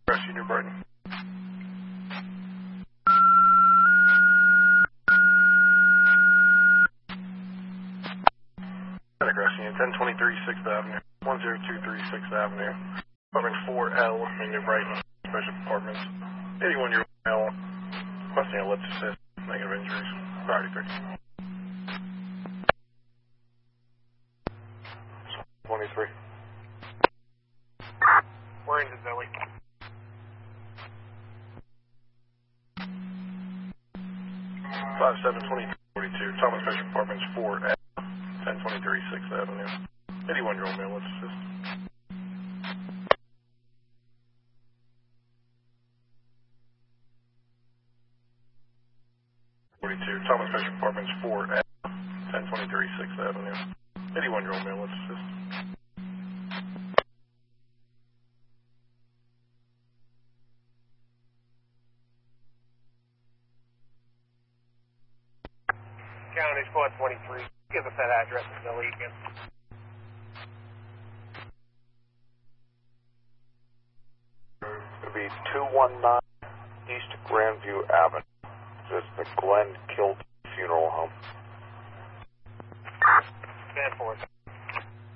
Rescue New Brighton. Rescue 1023 6th Avenue, 10236 6th Avenue, apartment 4L in New Brighton, Special Apartments. 81-year-old male, requesting a lift assist, negative injuries, priority 23. We're into Zoe. 572342, Thomas Special Apartments 4L. 1023 6th Avenue. 81-year-old male, let's assist. 42, Thomas Special Apartments 4L. 1023 6th Avenue. 81-year-old male, let's assist. 23. Give us that address in the again. It'll be 219 East Grandview Avenue. It's the Glenn Kilt Funeral Home. Stand for it.